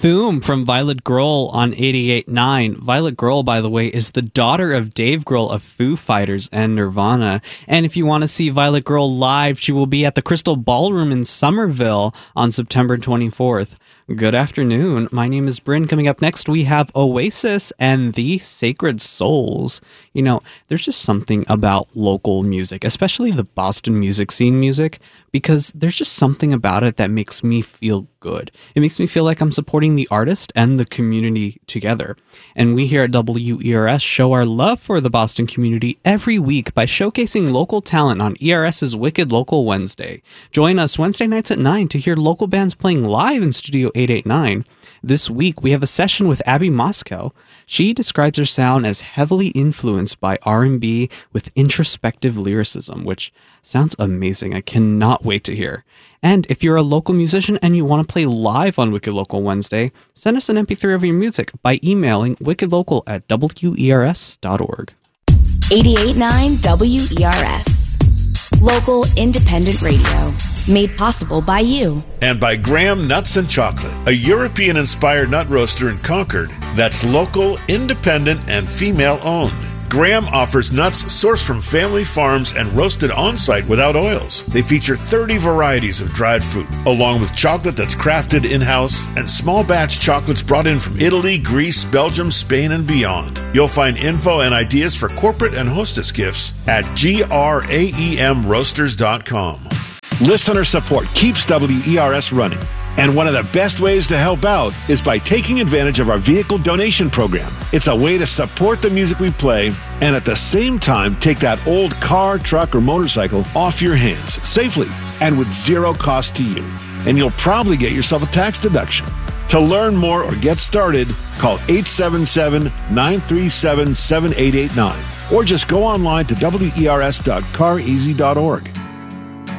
Thum from Violet Grohl on 88.9. Violet Grohl, by the way, is the daughter of Dave Grohl of Foo Fighters and Nirvana. And if you want to see Violet Grohl live, she will be at the Crystal Ballroom in Somerville on September 24th. Good afternoon. My name is Bryn. Coming up next, we have Oasis and the Sacred Souls. You know, there's just something about local music, especially the Boston music scene music, because there's just something about it that makes me feel good. It makes me feel like I'm supporting the artist and the community together. And we here at WERS show our love for the Boston community every week by showcasing local talent on ERS's Wicked Local Wednesday. Join us Wednesday nights at 9 to hear local bands playing live in Studio 889. This week, we have a session with Abby Moscow. She describes her sound as heavily influenced by R&B with introspective lyricism, which sounds amazing. I cannot wait to hear. And if you're a local musician and you want to play live on Wicked Local Wednesday, send us an MP3 of your music by emailing wickedlocal@wers.org. 88.9 WERS. Local independent radio. Made possible by you. And by Graham Nuts and Chocolate, a European-inspired nut roaster in Concord that's local, independent, and female-owned. Graham offers nuts sourced from family farms and roasted on-site without oils. They feature 30 varieties of dried fruit, along with chocolate that's crafted in-house and small batch chocolates brought in from Italy, Greece, Belgium, Spain, and beyond. You'll find info and ideas for corporate and hostess gifts at graemroasters.com. Listener support keeps WERS running. And one of the best ways to help out is by taking advantage of our vehicle donation program. It's a way to support the music we play and at the same time take that old car, truck, or motorcycle off your hands safely and with zero cost to you. And you'll probably get yourself a tax deduction. To learn more or get started, call 877-937-7889 or just go online to wers.careasy.org.